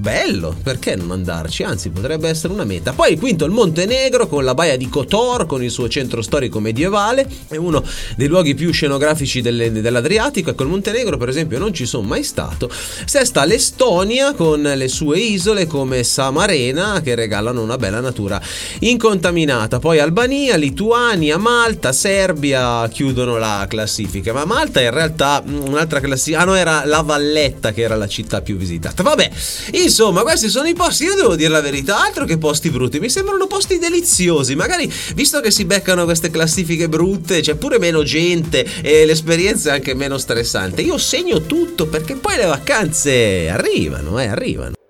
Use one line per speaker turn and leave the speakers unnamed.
bello, perché non andarci? Anzi, potrebbe essere una meta. Poi il quinto, il Montenegro, con la baia di Kotor, con il suo centro storico medievale, è uno dei luoghi più scenografici dell'Adriatico. Ecco, il Montenegro per esempio non ci sono mai stato. Sesta, l'Estonia, con le sue isole come Samarena, che regalano una bella natura incontaminata. Poi Albania, Lituania, Malta, Serbia chiudono la classifica. Ma Malta in realtà un'altra classifica, no, era La Valletta che era la città più visitata. Vabbè, insomma, questi sono i posti. Io devo dire la verità, altro che posti brutti, mi sembrano posti deliziosi. Magari, visto che si beccano queste classifiche brutte, c'è pure meno gente e l'esperienza è anche meno stressante, io segno tutto, perché poi le vacanze arrivano.